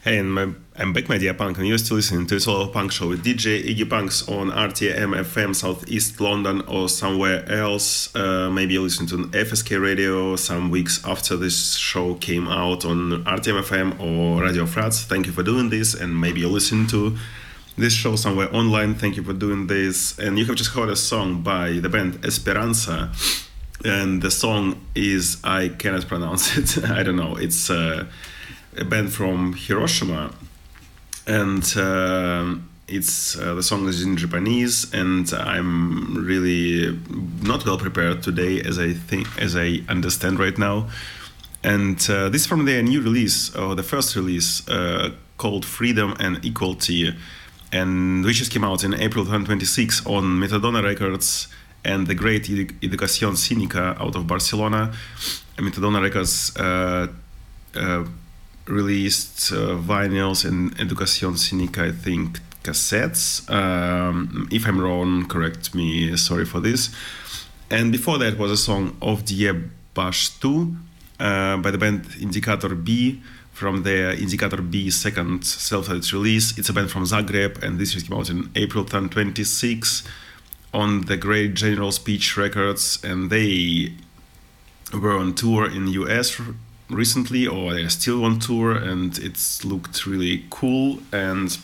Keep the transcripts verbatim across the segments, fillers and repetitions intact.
Hey, and my, I'm back, my dear punk, and you're still listening to It's All Punk Show with D J Iggy Punks on R T M F M, Southeast London, or somewhere else. Uh, maybe you listen to F S K Radio some weeks after this show came out on R T M F M or Radio Frats. Thank you for doing this, and maybe you listen to this show somewhere online. Thank you for doing this. And you have just heard a song by the band Esperanza, and the song is, I cannot pronounce it. I don't know. It's uh, a band from Hiroshima, and uh, it's uh, the song is in Japanese, and I'm really not well prepared today, as I think, as I understand right now. And uh, this is from their new release, or the first release, uh, called Freedom and Equality, and which just came out in April twenty twenty-six on Metadona Records and the great Educación Cínica out of Barcelona. Metadona Records uh, uh, released uh, vinyls and Educación Cínica, I think, cassettes. Um, if I'm wrong, correct me, sorry for this. And before that was a song of Die Bashtu uh, by the band Indicator B from their Indicator B second self-titled release. It's a band from Zagreb, and this came out in April twenty twenty-six on the great General Speech Records, and they were on tour in the U S recently, or they're still on tour, and it's looked really cool. And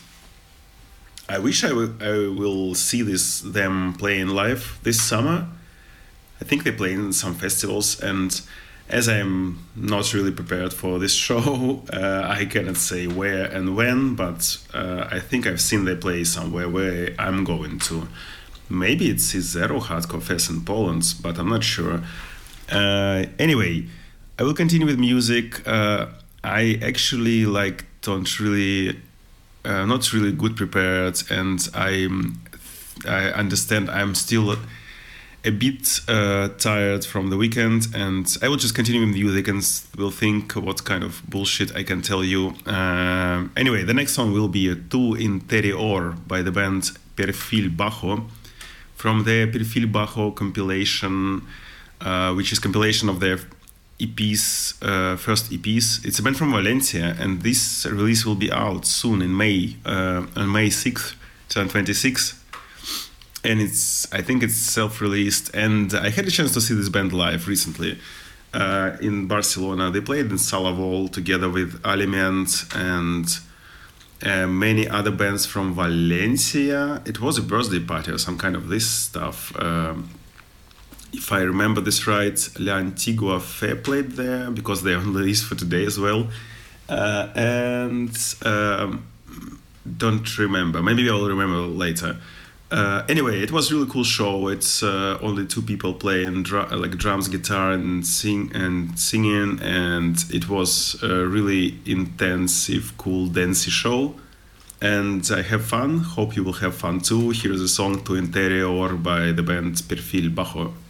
I wish I, w- I will see this them playing live this summer. I think they play in some festivals, and as I'm not really prepared for this show, uh, I cannot say where and when, but uh, I think I've seen they play somewhere where I'm going to. Maybe it's Zero Hardcore Fest in Poland, but I'm not sure. Uh, anyway, I will continue with music. Uh, I actually like don't really, uh, not really good prepared, and I I understand I'm still a bit uh, tired from the weekend, and I will just continue with music and will think what kind of bullshit I can tell you. Uh, anyway, the next song will be Tu Interior by the band Perfil Bajo from their Perfil Bajo compilation, uh, which is compilation of their E Ps, uh, first E Ps. It's a band from Valencia, and this release will be out soon in May, uh, on May sixth, twenty twenty-six. And it's, I think it's self-released, and I had a chance to see this band live recently uh, in Barcelona. They played in Salavol together with Aliment and uh, many other bands from Valencia. It was a birthday party or some kind of this stuff. Um, if I remember this right, La Antigua Fe played there, because they're on the list for today as well. Uh, and um, don't remember, maybe I'll remember later. Uh, anyway, it was a really cool show. It's uh, only two people playing dr- like drums, guitar, and sing and singing, and it was a really intensive, cool, dancey show. And I have fun. Hope you will have fun too. Here's a song Tu Interior by the band Perfil Bajo.